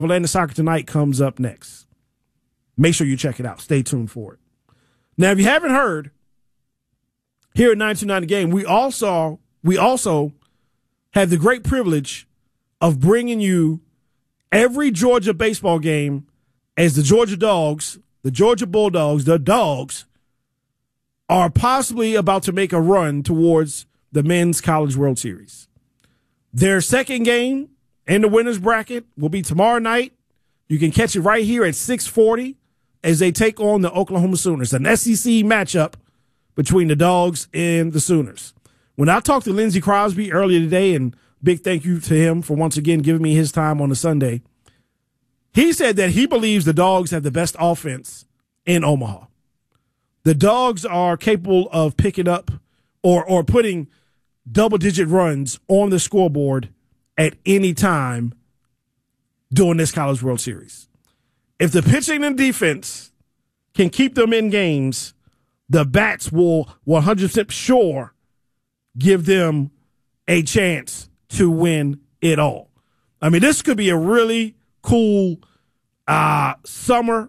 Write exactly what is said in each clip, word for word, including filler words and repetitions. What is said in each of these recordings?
Atlanta Soccer Tonight comes up next. Make sure you check it out. Stay tuned for it. Now, if you haven't heard, here at nine two nine The Game, we also we also have the great privilege of bringing you every Georgia baseball game as the Georgia Dogs, the Georgia Bulldogs, the Dogs, are possibly about to make a run towards the Men's College World Series. Their second game in the winner's bracket will be tomorrow night. You can catch it right here at six forty as they take on the Oklahoma Sooners, an S E C matchup between the Dogs and the Sooners. When I talked to Lindsey Crosby earlier today, and big thank you to him for once again giving me his time on a Sunday, he said that he believes the Dogs have the best offense in Omaha. The Dogs are capable of picking up or or putting double-digit runs on the scoreboard at any time during this College World Series. If the pitching and defense can keep them in games, the bats will one hundred percent sure give them a chance to win it all. I mean, this could be a really cool uh, summer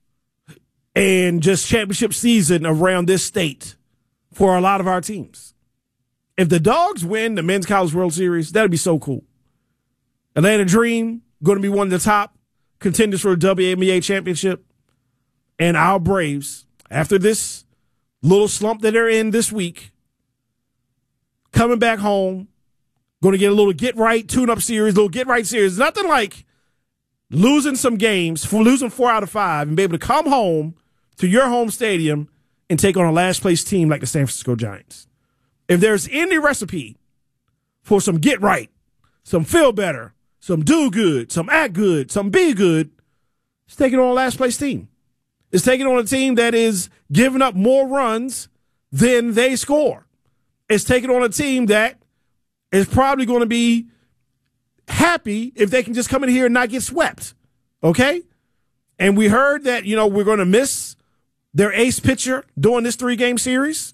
and just championship season around this state for a lot of our teams. If the Dogs win the Men's College World Series, that'd be so cool. Atlanta Dream going to be one of the top contenders for the W N B A championship. And our Braves, after this little slump that they're in this week, coming back home, going to get a little get-right, tune-up series, little get-right series. Nothing like losing some games, for losing four out of five, and be able to come home to your home stadium and take on a last-place team like the San Francisco Giants. If there's any recipe for some get-right, some feel better, some do good, some act good, some be good, it's taking on a last-place team. It's taking on a team that is giving up more runs than they score. It's taking on a team that is probably going to be happy if they can just come in here and not get swept. Okay? And we heard that, you know, we're going to miss their ace pitcher during this three-game series.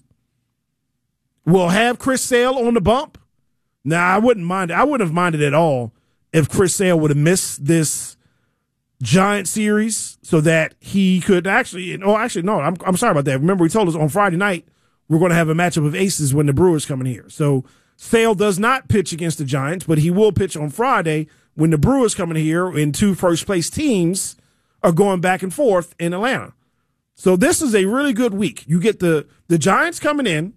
We'll have Chris Sale on the bump. Now, I wouldn't mind it. I wouldn't have minded at all if Chris Sale would have missed this Giant series so that he could actually, oh, actually, no, I'm, I'm sorry about that. Remember, he told us on Friday night we're going to have a matchup of aces when the Brewers come in here. So Sale does not pitch against the Giants, but he will pitch on Friday when the Brewers come in here and two first-place teams are going back and forth in Atlanta. So this is a really good week. You get the, the Giants coming in,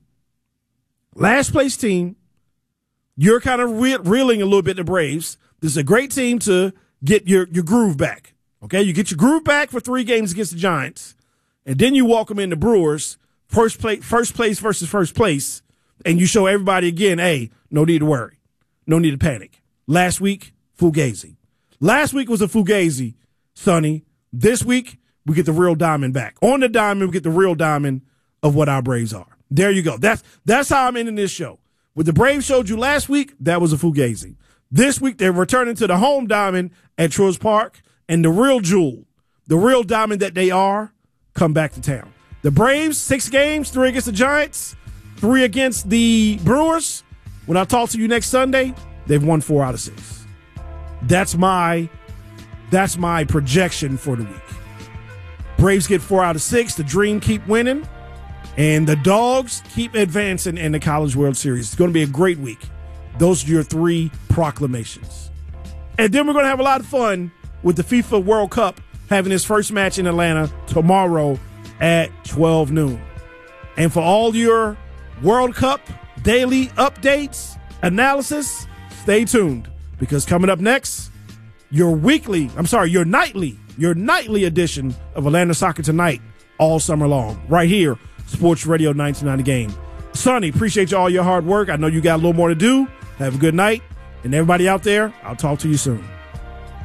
last-place team. You're kind of re- reeling a little bit the Braves. This is a great team to get your, your groove back. Okay, you get your groove back for three games against the Giants, and then you welcome in the Brewers, first place, first place versus first place, and you show everybody again, hey, no need to worry. No need to panic. Last week, Fugazi. Last week was a Fugazi, Sonny. This week, we get the real diamond back. On the diamond, we get the real diamond of what our Braves are. There you go. That's that's how I'm ending this show. What the Braves showed you last week, that was a Fugazi. This week, they're returning to the home diamond at Truist Park, and the real jewel, the real diamond that they are, come back to town. The Braves, six games, three against the Giants, three against the Brewers. When I talk to you next Sunday, they've won four out of six. That's my, that's my projection for the week. Braves get four out of six. The Dream keep winning. And the Dogs keep advancing in the College World Series. It's going to be a great week. Those are your three proclamations. And then we're going to have a lot of fun with the FIFA World Cup having its first match in Atlanta tomorrow at twelve noon. And for all your World Cup daily updates, analysis, stay tuned, because coming up next, your weekly, I'm sorry, your nightly, your nightly edition of Atlanta Soccer Tonight all summer long, right here, Sports Radio nine two nine The Game. Sonny, appreciate you all your hard work. I know you got a little more to do. Have a good night. And everybody out there, I'll talk to you soon.